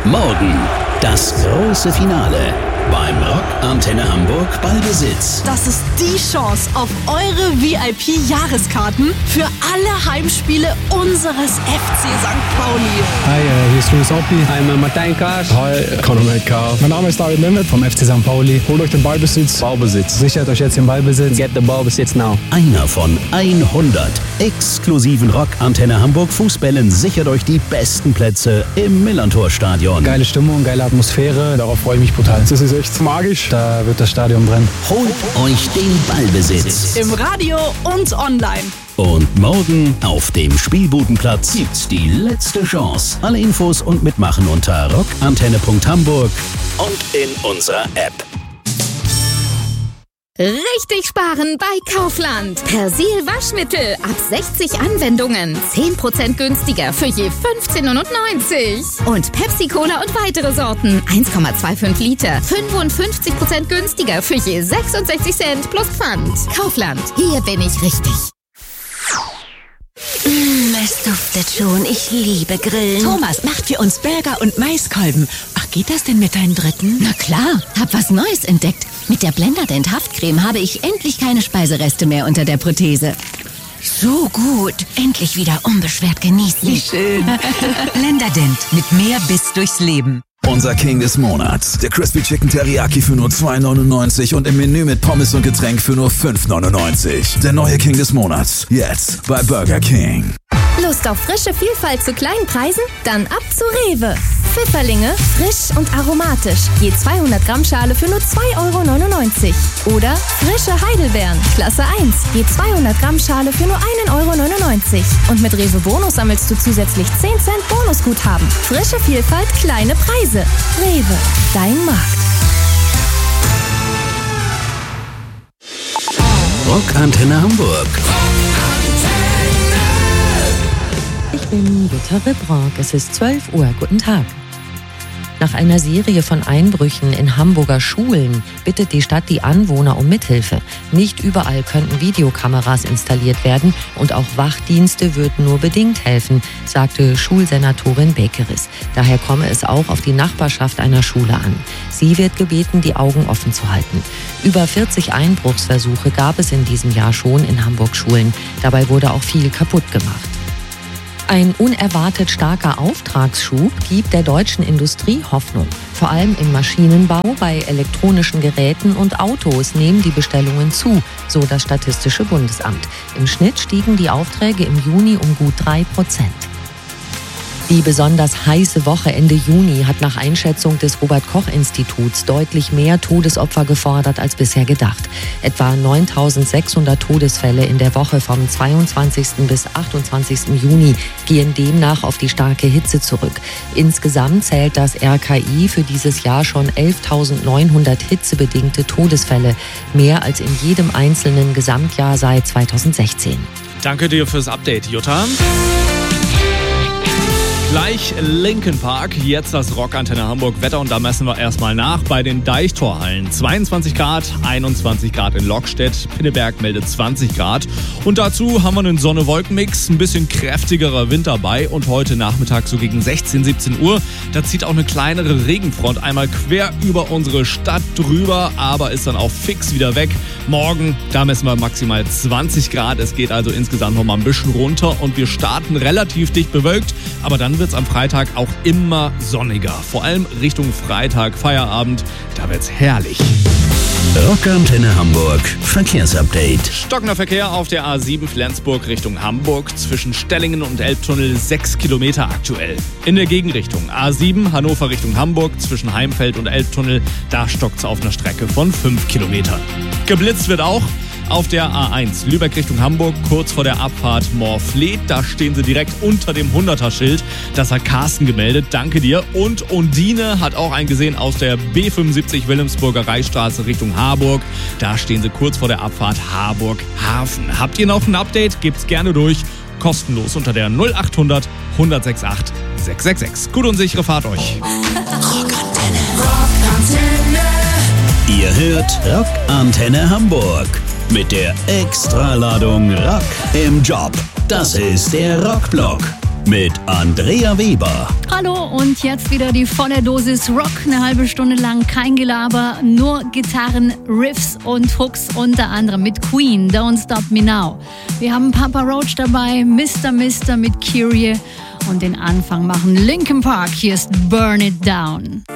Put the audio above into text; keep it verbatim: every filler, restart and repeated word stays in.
Morgen das große Finale beim Rock Antenne Hamburg Ballbesitz. Das ist die Chance auf eure V I P-Jahreskarten für alle Heimspiele unseres F C Sankt Pauli. Hi, uh, hier ist Louis Oppi. I'm Martijn Kaas. Hi, Conor Metcalf. Mein Name ist David Nemeth vom F C Sankt Pauli. Holt euch den Ballbesitz. Ballbesitz. Sichert euch jetzt den Ballbesitz. Get the Ballbesitz now. Einer von hundert exklusiven Rock Antenne Hamburg Fußbällen sichert euch die besten Plätze im Millantor-Stadion. Geile Stimmung, geile Atmosphäre. Darauf freue ich mich brutal. Das ist echt magisch. Da wird das Stadion brennen. Holt euch den Ballbesitz. Im Radio und online. Und morgen auf dem Spielbudenplatz gibt's die letzte Chance. Alle Infos und Mitmachen unter rockantenne punkt hamburg und in unserer App. Richtig sparen bei Kaufland. Persil Waschmittel ab sechzig Anwendungen. zehn Prozent günstiger für je fünfzehn neunundneunzig. Und Pepsi Cola und weitere Sorten. eins Komma fünfundzwanzig Liter. fünfundfünfzig Prozent günstiger für je sechsundsechzig Cent plus Pfand. Kaufland. Hier bin ich richtig. Mmh, es duftet schon. Ich liebe Grillen. Thomas macht für uns Burger und Maiskolben. Ach, geht das denn mit deinem dritten? Na klar, hab was Neues entdeckt. Mit der Blenderdent Haftcreme habe ich endlich keine Speisereste mehr unter der Prothese. So gut. Endlich wieder unbeschwert genießen. Wie schön. Blenderdent mit mehr Biss durchs Leben. Unser King des Monats. Der Crispy Chicken Teriyaki für nur zwei neunundneunzig und im Menü mit Pommes und Getränk für nur fünf neunundneunzig. Der neue King des Monats. Jetzt bei Burger King. Lust auf frische Vielfalt zu kleinen Preisen? Dann ab zu Rewe. Pfifferlinge, frisch und aromatisch. Je zweihundert Gramm Schale für nur zwei Euro neunundneunzig. Oder frische Heidelbeeren, Klasse eins. Je zweihundert Gramm Schale für nur ein Euro neunundneunzig. Und mit Rewe Bonus sammelst du zusätzlich zehn Cent Bonusguthaben. Frische Vielfalt, kleine Preise. Rewe, dein Markt. Rock Antenne Hamburg. Ich bin Jutta Ribrock. Es ist zwölf Uhr. Guten Tag. Nach einer Serie von Einbrüchen in Hamburger Schulen bittet die Stadt die Anwohner um Mithilfe. Nicht überall könnten Videokameras installiert werden und auch Wachdienste würden nur bedingt helfen, sagte Schulsenatorin Bekeris. Daher komme es auch auf die Nachbarschaft einer Schule an. Sie wird gebeten, die Augen offen zu halten. Über vierzig Einbruchsversuche gab es in diesem Jahr schon in Hamburg Schulen. Dabei wurde auch viel kaputt gemacht. Ein unerwartet starker Auftragsschub gibt der deutschen Industrie Hoffnung. Vor allem im Maschinenbau, bei elektronischen Geräten und Autos nehmen die Bestellungen zu, so das Statistische Bundesamt. Im Schnitt stiegen die Aufträge im Juni um gut drei Prozent. Die besonders heiße Woche Ende Juni hat nach Einschätzung des Robert-Koch-Instituts deutlich mehr Todesopfer gefordert als bisher gedacht. Etwa neuntausendsechshundert Todesfälle in der Woche vom zweiundzwanzigsten bis achtundzwanzigsten Juni gehen demnach auf die starke Hitze zurück. Insgesamt zählt das R K I für dieses Jahr schon elftausendneunhundert hitzebedingte Todesfälle, mehr als in jedem einzelnen Gesamtjahr seit zweitausendsechzehn. Danke dir fürs Update, Jutta. Gleich Linkin Park, jetzt das Rock Antenne Hamburg Wetter und da messen wir erstmal nach bei den Deichtorhallen. zweiundzwanzig Grad, einundzwanzig Grad in Lockstedt, Pinneberg meldet zwanzig Grad und dazu haben wir einen Sonne-Wolken-Mix, ein bisschen kräftigerer Wind dabei und heute Nachmittag so gegen sechzehn, siebzehn Uhr, da zieht auch eine kleinere Regenfront einmal quer über unsere Stadt drüber, aber ist dann auch fix wieder weg. Morgen, da messen wir maximal zwanzig Grad, es geht also insgesamt noch mal ein bisschen runter und wir starten relativ dicht bewölkt, aber dann wird es am Freitag auch immer sonniger. Vor allem Richtung Freitag, Feierabend, da wird's herrlich. Rock Antenne Hamburg Verkehrsupdate. Stockender Verkehr auf der A sieben Flensburg Richtung Hamburg. Zwischen Stellingen und Elbtunnel sechs Kilometer aktuell. In der Gegenrichtung A sieben Hannover Richtung Hamburg. Zwischen Heimfeld und Elbtunnel. Da stockt's auf einer Strecke von fünf Kilometern. Geblitzt wird auch auf der A eins Lübeck Richtung Hamburg, kurz vor der Abfahrt Moorfleet. Da stehen sie direkt unter dem hunderter-Schild. Das hat Carsten gemeldet. Danke dir. Und Undine hat auch einen gesehen aus der B fünfundsiebzig Wilhelmsburger Reichsstraße Richtung Harburg. Da stehen sie kurz vor der Abfahrt Harburg-Hafen. Habt ihr noch ein Update? Gebt's gerne durch. Kostenlos unter der null achthundert, hundertsechsundachtzig, sechshundertsechsundsechzig. Gute und sichere Fahrt euch. Rockantenne. Rockantenne. Ihr hört Rock Antenne Hamburg. Mit der Extraladung Rock im Job. Das ist der Rockblock. mit Andrea Weber. Hallo und jetzt wieder die volle Dosis Rock. Eine halbe Stunde lang kein Gelaber, nur Gitarren, Riffs und Hooks, unter anderem mit Queen, Don't Stop Me Now. Wir haben Papa Roach dabei, Mister Mister mit Kyrie und den Anfang machen Linkin Park. Hier ist Burn It Down.